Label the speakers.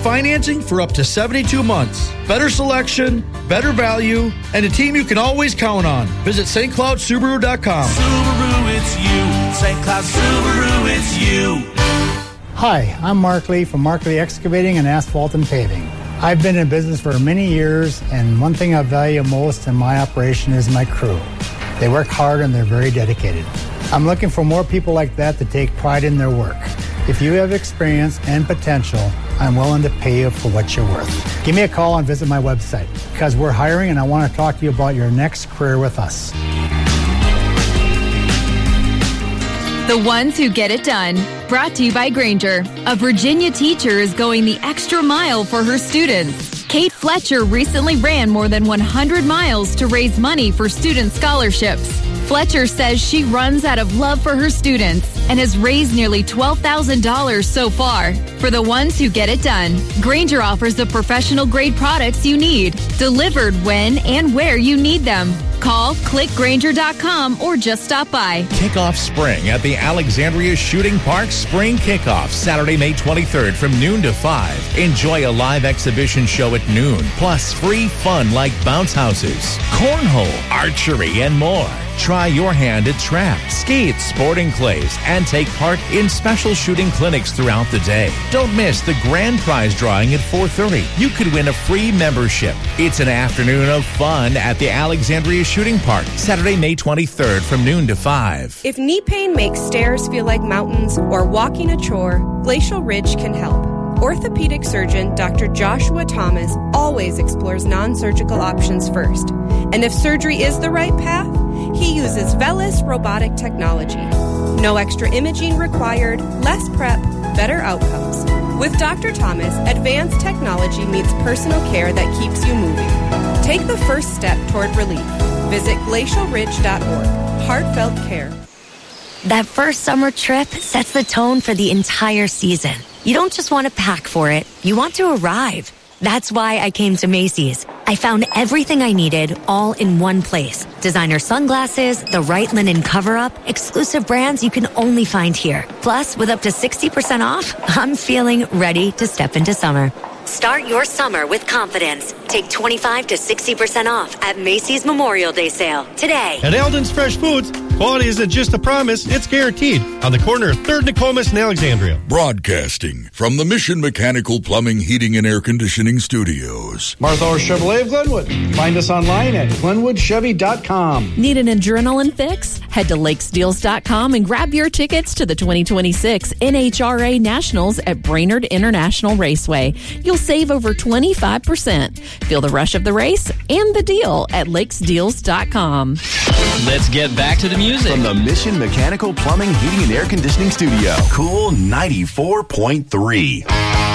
Speaker 1: financing for up to 72 months. Better selection, better value, and a team you can always count on. Visit stcloudsubaru.com.
Speaker 2: Subaru, it's you. St. Cloud Subaru, it's you.
Speaker 3: Hi, I'm Mark Lee from Mark Lee Excavating and Asphalt and Paving. I've been in business for many years, and one thing I value most in my operation is my crew. They work hard and they're very dedicated. I'm looking for more people like that to take pride in their work. If you have experience and potential, I'm willing to pay you for what you're worth. Give me a call and visit my website, because we're hiring and I want to talk to you about your next career with us.
Speaker 4: The ones who get it done. Brought to you by Grainger. A Virginia teacher is going the extra mile for her students. Kate Fletcher recently ran more than 100 miles to raise money for student scholarships. Fletcher says she runs out of love for her students and has raised nearly $12,000 so far. For the ones who get it done, Grainger offers the professional-grade products you need, delivered when and where you need them. Call, click Grainger.com, or just stop by.
Speaker 5: Kick off spring at the Alexandria Shooting Park Spring Kickoff, Saturday, May 23rd from noon to 5. Enjoy a live exhibition show at noon, plus free fun like bounce houses, cornhole, archery, and more. Try your hand at trap, skates, sporting clays, and take part in special shooting clinics throughout the day. Don't miss the grand prize drawing at 4:30. You could win a free membership. It's an afternoon of fun at the Alexandria Shooting Park, Saturday, May 23rd from noon to 5.
Speaker 6: If knee pain makes stairs feel like mountains or walking a chore, Glacial Ridge can help. Orthopedic surgeon Dr. Joshua Thomas always explores non-surgical options first. And if surgery is the right path, he uses VELYS robotic technology. No extra imaging required, less prep, better outcomes. With Dr. Thomas, advanced technology meets personal care that keeps you moving. Take the first step toward relief. Visit glacialridge.org. Heartfelt care.
Speaker 7: That first summer trip sets the tone for the entire season. You don't just want to pack for it, you want to arrive. That's why I came to Macy's. I found everything I needed all in one place. Designer sunglasses, the right linen cover-up, exclusive brands you can only find here. Plus, with up to 60% off, I'm feeling ready to step into summer. Start your summer with confidence. Take 25 to 60% off at Macy's Memorial Day sale today.
Speaker 8: At Eldon's Fresh Foods, quality isn't just a promise, it's guaranteed. On the corner of 3rd and Nokomis in Alexandria.
Speaker 9: Broadcasting from the Mission Mechanical Plumbing, Heating, and Air Conditioning Studios.
Speaker 10: Martha Orr Chevrolet of Glenwood. Find us online at glenwoodchevy.com.
Speaker 11: Need an adrenaline fix? Head to lakesdeals.com and grab your tickets to the 2026 NHRA Nationals at Brainerd International Raceway. You'll save over 25%. Feel the rush of the race and the deal at lakesdeals.com.
Speaker 12: Let's get back to the music.
Speaker 13: From the Mission Mechanical Plumbing, Heating, and Air Conditioning Studio. Cool 94.3.